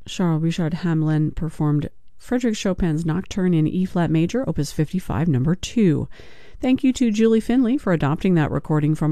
Charles Richard Hamelin performed Frédéric Chopin's Nocturne in E-flat major, Opus 55, number 2. Thank you to Julie Finley for adopting that recording from